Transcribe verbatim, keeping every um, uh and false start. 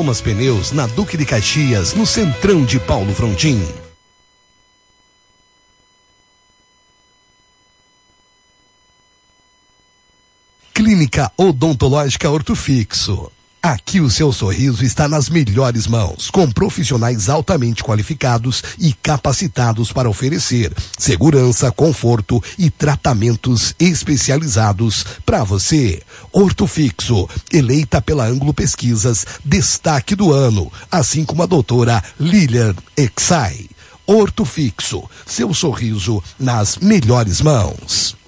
Thomas Pneus, na Duque de Caxias, no centrão de Paulo Frontin. Clínica Odontológica Ortofixo. Aqui o seu sorriso está nas melhores mãos, com profissionais altamente qualificados e capacitados para oferecer segurança, conforto e tratamentos especializados para você. Ortofixo, eleita pela Ângulo Pesquisas, destaque do ano, assim como a doutora Lilian Exai. Ortofixo, seu sorriso nas melhores mãos.